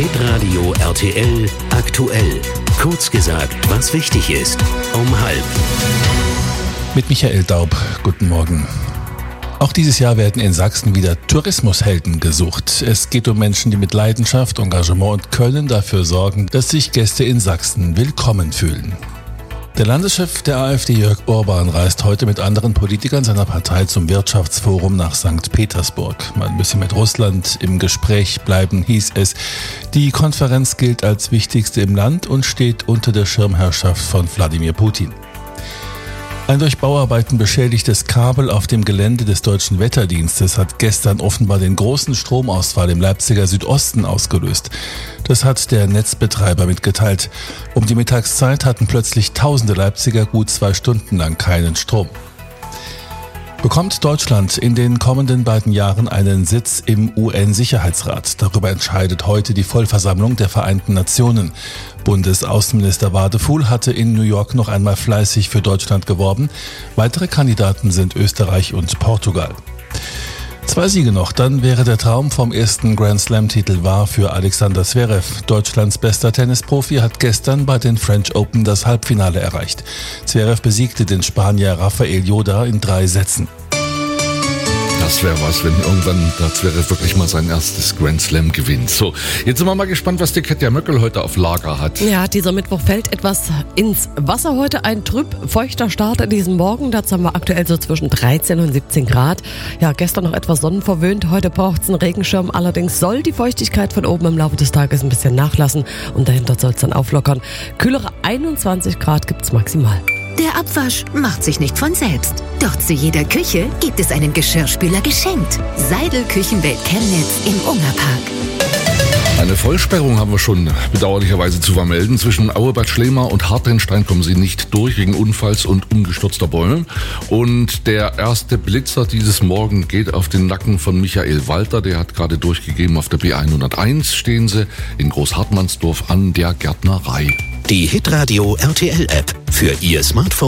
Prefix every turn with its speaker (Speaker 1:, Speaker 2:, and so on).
Speaker 1: Hitradio RTL aktuell. Kurz gesagt, was wichtig ist. Um 12:30.
Speaker 2: Mit Michael Daub. Guten Morgen. Auch dieses Jahr werden in Sachsen wieder Tourismushelden gesucht. Es geht um Menschen, die mit Leidenschaft, Engagement und Können dafür sorgen, dass sich Gäste in Sachsen willkommen fühlen. Der Landeschef der AfD, Jörg Orban, reist heute mit anderen Politikern seiner Partei zum Wirtschaftsforum nach St. Petersburg. Mal ein bisschen mit Russland im Gespräch bleiben, hieß es. Die Konferenz gilt als wichtigste im Land und steht unter der Schirmherrschaft von Wladimir Putin. Ein durch Bauarbeiten beschädigtes Kabel auf dem Gelände des Deutschen Wetterdienstes hat gestern offenbar den großen Stromausfall im Leipziger Südosten ausgelöst. Das hat der Netzbetreiber mitgeteilt. Um die Mittagszeit hatten plötzlich tausende Leipziger gut 2 Stunden lang keinen Strom. Bekommt Deutschland in den kommenden beiden Jahren einen Sitz im UN-Sicherheitsrat? Darüber entscheidet heute die Vollversammlung der Vereinten Nationen. Bundesaußenminister Wadefuhl hatte in New York noch einmal fleißig für Deutschland geworben. Weitere Kandidaten sind Österreich und Portugal. 2 Siege noch, dann wäre der Traum vom ersten Grand-Slam-Titel wahr für Alexander Zverev. Deutschlands bester Tennisprofi hat gestern bei den French Open das Halbfinale erreicht. Zverev besiegte den Spanier Rafael Lloda in 3 Sätzen.
Speaker 3: Das wäre was, wenn irgendwann der Zverev wirklich mal sein erstes Grand Slam gewinnt. So, jetzt sind wir mal gespannt, was die Katja Möckel heute auf Lager hat.
Speaker 4: Ja, dieser Mittwoch fällt etwas ins Wasser heute. Ein trüb feuchter Start an diesem Morgen. Dazu haben wir aktuell so zwischen 13 und 17 Grad. Ja, gestern noch etwas sonnenverwöhnt. Heute braucht es einen Regenschirm. Allerdings soll die Feuchtigkeit von oben im Laufe des Tages ein bisschen nachlassen. Und dahinter soll es dann auflockern. Kühlere 21 Grad gibt es maximal.
Speaker 5: Der Abwasch macht sich nicht von selbst. Doch zu jeder Küche gibt es einen Geschirrspüler geschenkt. Seidel Küchenwelt Chemnitz im Ungerpark.
Speaker 3: Eine Vollsperrung haben wir schon bedauerlicherweise zu vermelden. Zwischen Auebad Schlema und Hartenstein kommen sie nicht durch wegen Unfalls und umgestürzter Bäume. Und der erste Blitzer dieses Morgen geht auf den Nacken von Michael Walter. Der hat gerade durchgegeben, auf der B101 stehen sie in Großhartmannsdorf an der Gärtnerei.
Speaker 1: Die Hitradio RTL App für Ihr Smartphone.